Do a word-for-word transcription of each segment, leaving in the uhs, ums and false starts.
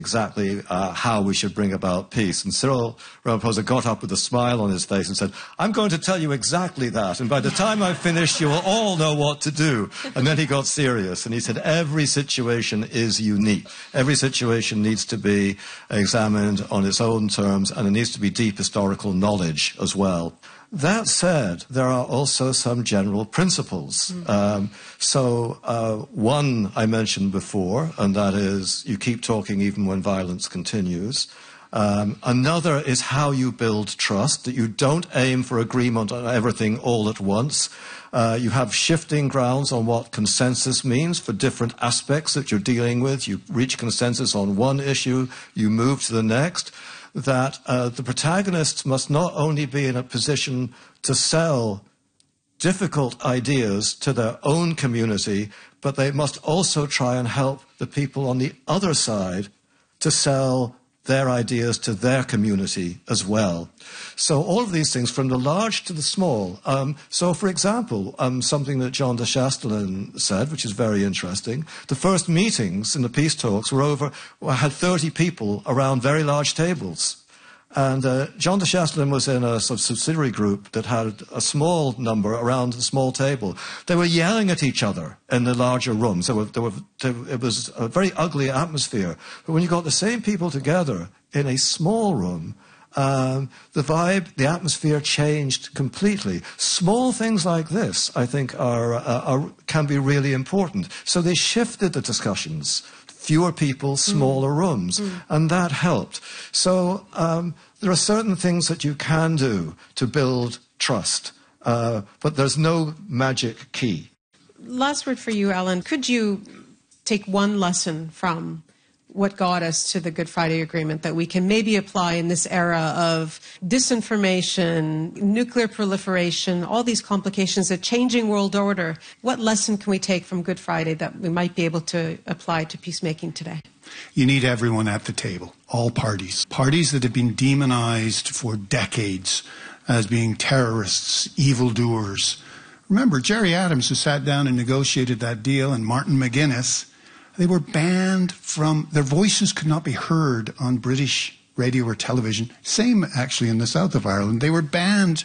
exactly uh, how we should bring about peace. And Cyril Ramaphosa got up with a smile on his face and said, I'm going to tell you exactly that, and by the time I've finished, you will all know what to do. And then he got serious, and he said, every situation is unique. Every situation needs to be examined on its own terms, and there needs to be deep historical knowledge as well. That said, there are also some general principles. Mm-hmm. Um, so uh, one I mentioned before, and that is you keep talking even when violence continues. Um, another is how you build trust, that you don't aim for agreement on everything all at once. Uh, you have shifting grounds on what consensus means for different aspects that you're dealing with. You reach consensus on one issue, you move to the next. That uh, the protagonists must not only be in a position to sell difficult ideas to their own community, but they must also try and help the people on the other side to sell their ideas to their community as well. So all of these things, from the large to the small. Um, so, for example, um, something that John de Chastelain said, which is very interesting, the first meetings in the peace talks were over, had thirty people around very large tables. And uh, John de Chastelain was in a sort of subsidiary group that had a small number around a small table. They were yelling at each other in the larger rooms. They were, they were, they, it was a very ugly atmosphere. But when you got the same people together in a small room, um, the vibe, the atmosphere changed completely. Small things like this, I think, are, uh, are can be really important. So they shifted the discussions. Fewer people, smaller mm. rooms, mm. and that helped. So um, there are certain things that you can do to build trust, uh, but there's no magic key. Last word for you, Alan. Could you take one lesson from what got us to the Good Friday Agreement that we can maybe apply in this era of disinformation, nuclear proliferation, all these complications, a changing world order? What lesson can we take from Good Friday that we might be able to apply to peacemaking today? You need everyone at the table, all parties. Parties that have been demonized for decades as being terrorists, evildoers. Remember, Gerry Adams, who sat down and negotiated that deal, and Martin McGuinness, they were banned from, their voices could not be heard on British radio or television. Same, actually, in the south of Ireland. They were banned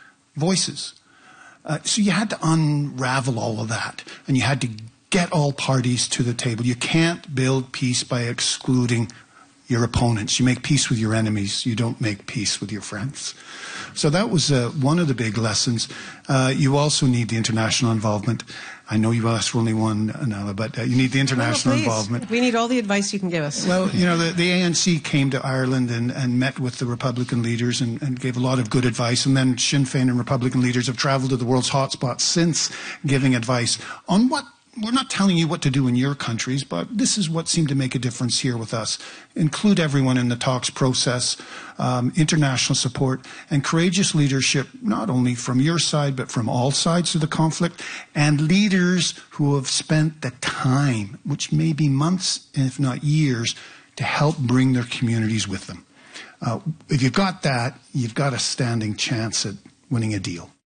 voices. Uh, so you had to unravel all of that, and you had to get all parties to the table. You can't build peace by excluding your opponents. You make peace with your enemies. You don't make peace with your friends. So that was uh, one of the big lessons. Uh, you also need the international involvement. I know you asked for only one, Nala, but uh, you need the international oh, involvement. We need all the advice you can give us. Well, you know, the, the A N C came to Ireland and, and met with the Republican leaders and, and gave a lot of good advice. And then Sinn Féin and Republican leaders have traveled to the world's hotspots since giving advice on what. We're not telling you what to do in your countries, but this is what seemed to make a difference here with us. Include everyone in the talks process, um, international support, and courageous leadership, not only from your side, but from all sides of the conflict, and leaders who have spent the time, which may be months, if not years, to help bring their communities with them. Uh, if you've got that, you've got a standing chance at winning a deal.